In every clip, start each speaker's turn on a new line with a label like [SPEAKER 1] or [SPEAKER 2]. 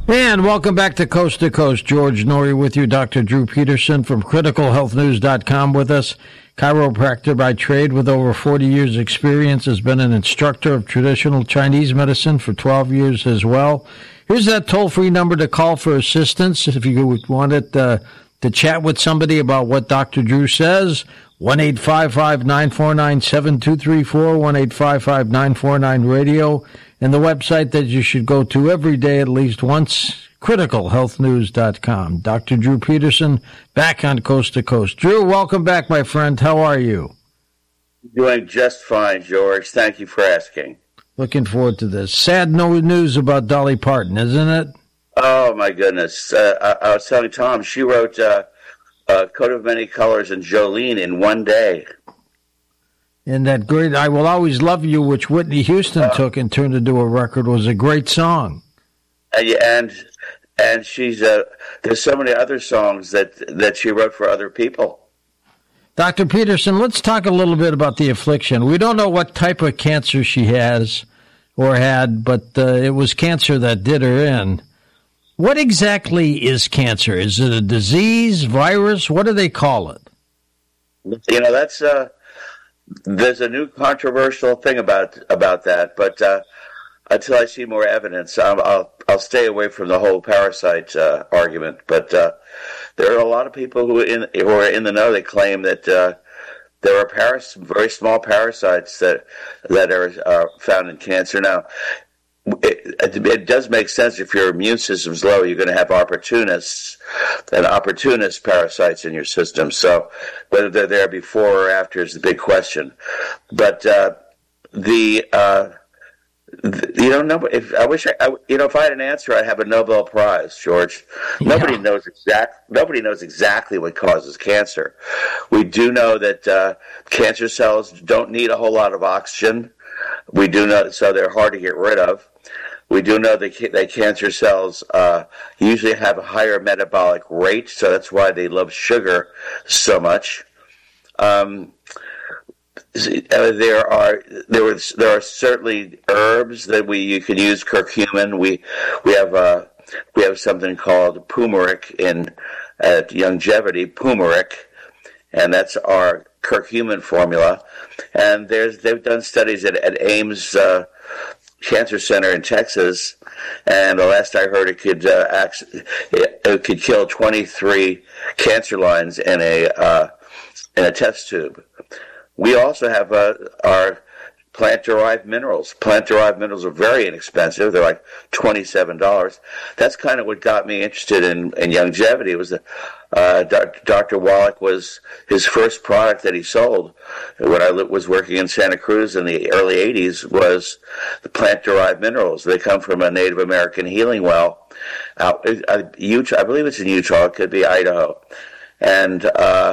[SPEAKER 1] And welcome back to Coast. George Norrie with you. Dr. Drew Peterson from CriticalHealthNews.com with us. Chiropractor by trade with over 40 years experience, has been an instructor of traditional Chinese medicine for 12 years as well. Here's that toll-free number to call for assistance if you wanted to chat with somebody about what Dr. Drew says. 1-855-949-7234, 1-855-949-RADIO. And the website that you should go to every day at least once, CriticalHealthNews.com. Dr. Drew Peterson, back on Coast to Coast. Drew, welcome back, my friend. How are you?
[SPEAKER 2] Doing just fine, George. Thank you for asking.
[SPEAKER 1] Looking forward to this. Sad news about Dolly Parton, isn't it?
[SPEAKER 2] Oh, my goodness. I was telling Tom, she wrote Coat of Many Colors and Jolene in one day.
[SPEAKER 1] And that great I Will Always Love You, which Whitney Houston took and turned into a record, was a great song.
[SPEAKER 2] And she's there's so many other songs that she wrote for other people.
[SPEAKER 1] Dr. Peterson, let's talk a little bit about the affliction. We don't know what type of cancer she has or had, but it was cancer that did her in. What exactly is cancer? Is it a disease, virus? What do they call it?
[SPEAKER 2] You know, that's there's a new controversial thing about that, but until I see more evidence, I'll stay away from the whole parasite argument. But there are a lot of people who are in the know. They claim that there are very small parasites that are found in cancer. Now, it does make sense. If your immune system's low, you're going to have opportunist parasites in your system. So whether they're there before or after is the big question. But if I had an answer, I'd have a Nobel Prize, George. Yeah. Nobody knows exactly what causes cancer. We do know that cancer cells don't need a whole lot of oxygen. We do know, so they're hard to get rid of. We do know that cancer cells usually have a higher metabolic rate, so that's why they love sugar so much. There are certainly herbs that you can use. Curcumin. We have something called Pumeric at Youngevity, Pumeric, and that's our curcumin formula. And they've done studies at Ames Cancer Center in Texas, and the last I heard, it could kill 23 cancer lines in a test tube. We also have our plant-derived minerals. Plant-derived minerals are very inexpensive. They're like $27. That's kind of what got me interested in Youngevity. It was Dr. Wallach was his first product that he sold when I was working in Santa Cruz in the early 80s was the plant-derived minerals. They come from a Native American healing well out Utah. I believe it's in Utah. It could be Idaho. And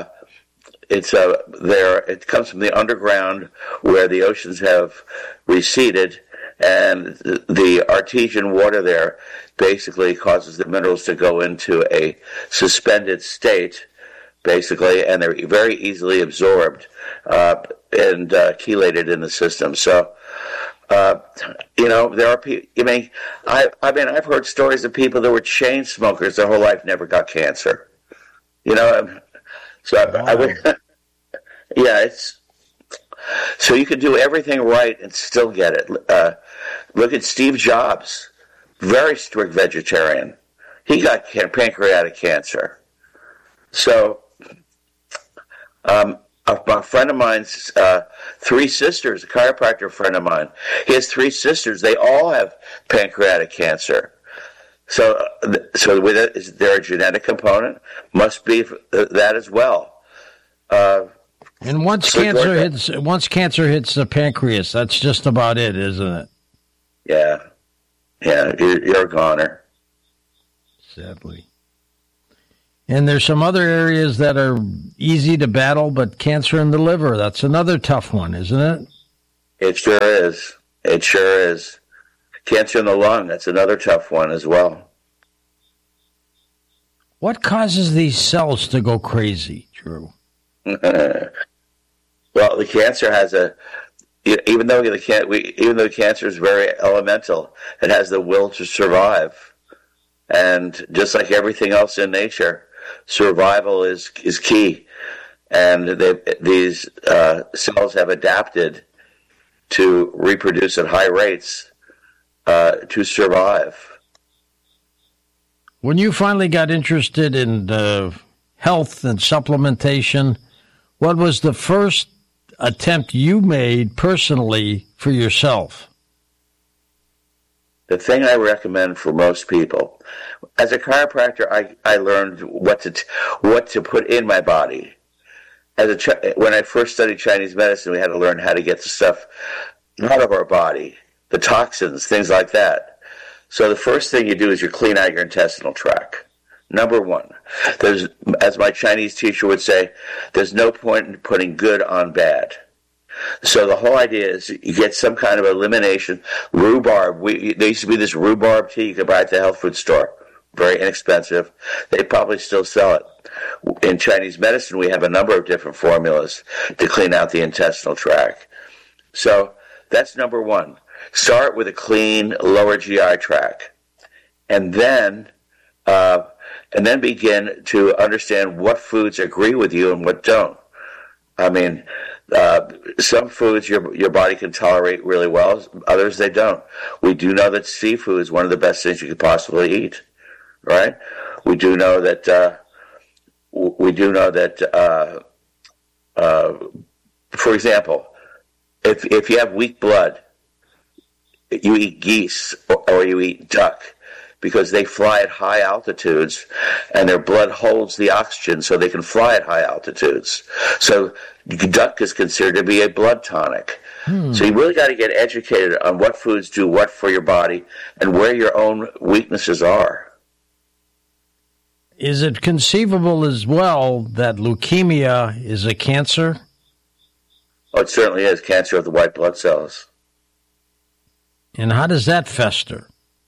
[SPEAKER 2] it comes from the underground where the oceans have receded, and the artesian water there basically causes the minerals to go into a suspended state, basically, and they're very easily absorbed and chelated in the system. So, there are people. I've heard stories of people that were chain smokers their whole life, never got cancer. So so you can do everything right and still get it. Look at Steve Jobs, very strict vegetarian. He got pancreatic cancer. So a friend of mine's three sisters, a chiropractor friend of mine, he has three sisters. They all have pancreatic cancer. So with it, is there a genetic component? Must be that as well.
[SPEAKER 1] And once cancer hits the pancreas, that's just about it, isn't it?
[SPEAKER 2] Yeah, you're a goner.
[SPEAKER 1] Sadly. And there's some other areas that are easy to battle, but cancer in the liver, that's another tough one, isn't it?
[SPEAKER 2] It sure is. Cancer in the lung, that's another tough one as well.
[SPEAKER 1] What causes these cells to go crazy, Drew?
[SPEAKER 2] Well, the cancer has even though cancer is very elemental, it has the will to survive. And just like everything else in nature, survival is key. And these cells have adapted to reproduce at high rates to survive.
[SPEAKER 1] When you finally got interested in health and supplementation, what was the first attempt you made personally for yourself?
[SPEAKER 2] The thing I recommend for most people, as a chiropractor, I learned what to put in my body. When I first studied Chinese medicine, we had to learn how to get the stuff out of our body, the toxins, things like that. So the first thing you do is you clean out your intestinal tract. Number one, as my Chinese teacher would say, there's no point in putting good on bad. So the whole idea is you get some kind of elimination. Rhubarb. There used to be this rhubarb tea you could buy at the health food store. Very inexpensive. They probably still sell it. In Chinese medicine, we have a number of different formulas to clean out the intestinal tract. So that's number one. Start with a clean lower GI tract. And then begin to understand what foods agree with you and what don't. I mean, some foods your body can tolerate really well, others they don't. We do know that seafood is one of the best things you could possibly eat, right? We do know that. For example, if you have weak blood, you eat geese or you eat duck, because they fly at high altitudes and their blood holds the oxygen so they can fly at high altitudes. So duck is considered to be a blood tonic. So you really got to get educated on what foods do what for your body and where your own weaknesses are.
[SPEAKER 1] Is it conceivable as well that leukemia is a cancer?
[SPEAKER 2] Oh, it certainly is. Cancer of the white blood cells.
[SPEAKER 1] And how does that fester?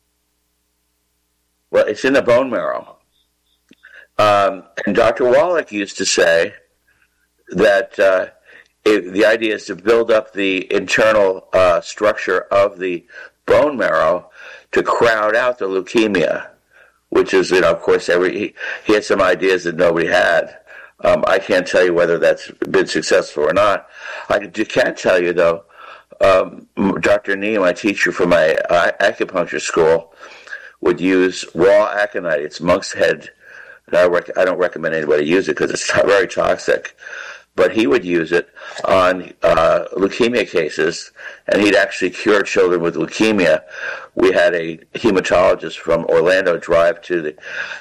[SPEAKER 2] Well, it's in the bone marrow. And Dr. Wallach used to say that the idea is to build up the internal structure of the bone marrow to crowd out the leukemia, which is, of course, he had some ideas that nobody had. I can't tell you whether that's been successful or not. I can tell you, though, Dr. Nee, my teacher from my acupuncture school, would use raw aconite. It's monk's head. I don't recommend anybody use it because it's very toxic. But he would use it on leukemia cases, and he'd actually cure children with leukemia. We had a hematologist from Orlando drive to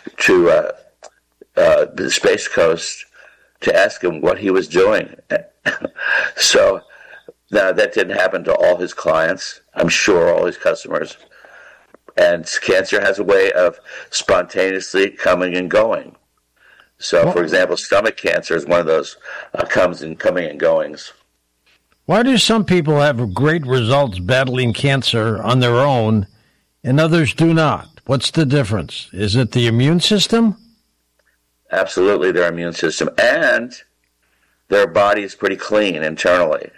[SPEAKER 2] the Space Coast to ask him what he was doing. So now that didn't happen to all his clients, I'm sure, all his customers. And cancer has a way of spontaneously coming and going. So, for example, stomach cancer is one of those coming and goings.
[SPEAKER 1] Why do some people have great results battling cancer on their own and others do not? What's the difference? Is it the immune system?
[SPEAKER 2] Absolutely, their immune system. And their body is pretty clean internally.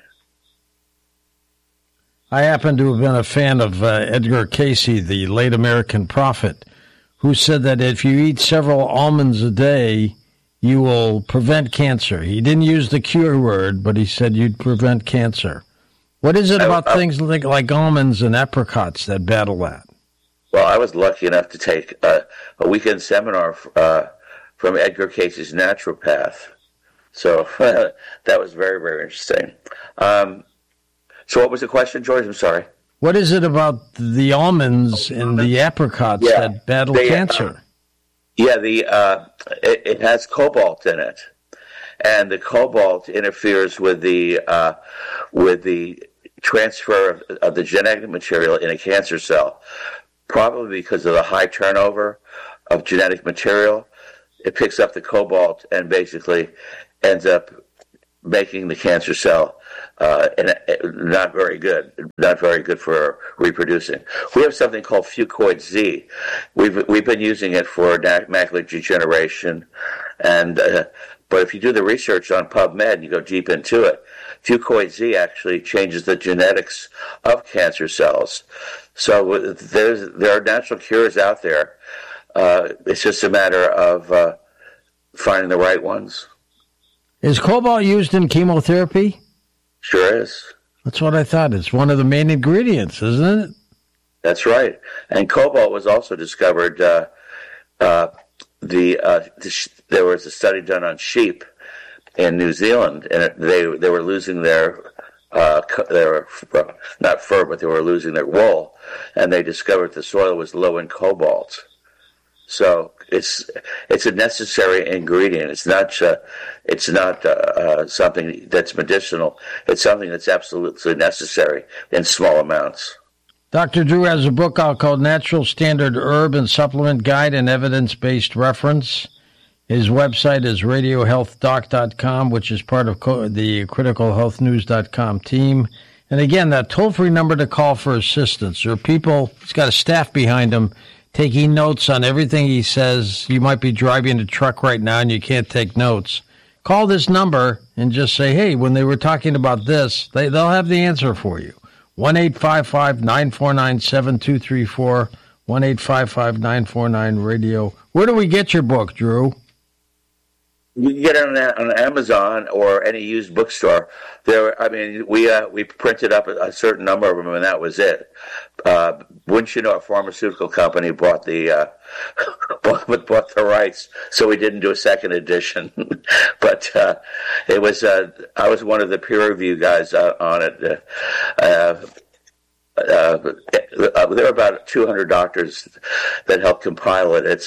[SPEAKER 1] I happen to have been a fan of Edgar Cayce, the late American prophet, who said that if you eat several almonds a day, you will prevent cancer. He didn't use the cure word, but he said you'd prevent cancer. What is it about things like almonds and apricots that battle that?
[SPEAKER 2] Well, I was lucky enough to take a weekend seminar from Edgar Cayce's naturopath. So that was very, very interesting. So what was the question, George? I'm sorry.
[SPEAKER 1] What is it about the almonds and the apricots that battle cancer?
[SPEAKER 2] It has cobalt in it, and the cobalt interferes with the transfer of the genetic material in a cancer cell, probably because of the high turnover of genetic material. It picks up the cobalt and basically ends up making the cancer cell not very good for reproducing. We have something called Fucoid Z. We've been using it for macular degeneration, and but if you do the research on PubMed and you go deep into it, Fucoid Z actually changes the genetics of cancer cells. So there are natural cures out there. It's just a matter of finding the right ones.
[SPEAKER 1] Is cobalt used in chemotherapy?
[SPEAKER 2] Sure is.
[SPEAKER 1] That's what I thought. It's one of the main ingredients, isn't it? That's
[SPEAKER 2] right. And cobalt was also discovered. There was a study done on sheep in New Zealand, and they were losing their not fur, but they were losing their wool, and they discovered the soil was low in cobalt. So it's a necessary ingredient. It's not something that's medicinal. It's something that's absolutely necessary in small amounts.
[SPEAKER 1] Dr. Drew has a book out called Natural Standard Herb and Supplement Guide and Evidence-Based Reference. His website is radiohealthdoc.com, which is part of the criticalhealthnews.com team. And again, that toll-free number to call for assistance. There are people, he's got a staff behind him, taking notes on everything he says. You might be driving a truck right now and you can't take notes. Call this number and just say, hey, when they were talking about this, they'll have the answer for you. 1-855-949-7234, 1-855-949-RADIO. Where do we get your book, Drew?
[SPEAKER 2] You can get it on Amazon or any used bookstore. We printed up a certain number of them, and that was it. Wouldn't you know, a pharmaceutical company bought the rights, so we didn't do a second edition. But it was I was one of the peer review guys on it. There were about 200 doctors that helped compile it.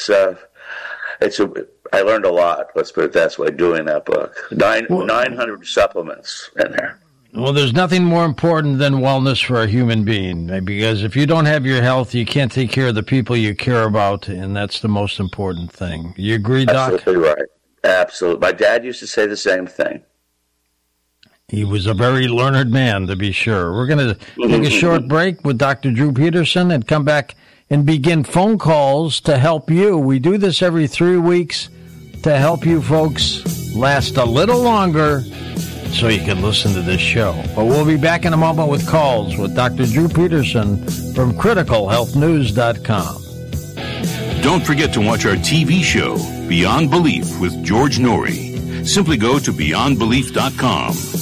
[SPEAKER 2] I learned a lot, let's put it that way, doing that book. 900 supplements in there.
[SPEAKER 1] Well, there's nothing more important than wellness for a human being, because if you don't have your health, you can't take care of the people you care about, and that's the most important thing. You agree, Doc?
[SPEAKER 2] Absolutely right. Absolutely. My dad used to say the same thing.
[SPEAKER 1] He was a very learned man, to be sure. We're going to take a short break with Dr. Drew Peterson and come back and begin phone calls to help you. We do this every 3 weeks to help you folks last a little longer so you can listen to this show. But we'll be back in a moment with calls with Dr. Drew Peterson from criticalhealthnews.com.
[SPEAKER 3] Don't forget to watch our TV show, Beyond Belief with George Norrie. Simply go to beyondbelief.com.